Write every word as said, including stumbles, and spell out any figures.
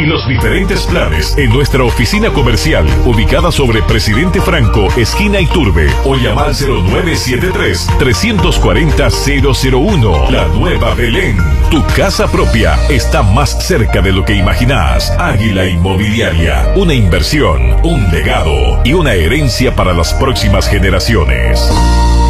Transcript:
y los diferentes planes en nuestra oficina comercial, ubicada sobre Presidente Franco, esquina Iturbe, o llamar al cero nueve siete tres, tres cuatro cero, cero cero uno. La Nueva Belén. Tu casa propia está más cerca de lo que imaginas. Águila Inmobiliaria. Una inversión, un legado y una herencia para las próximas generaciones.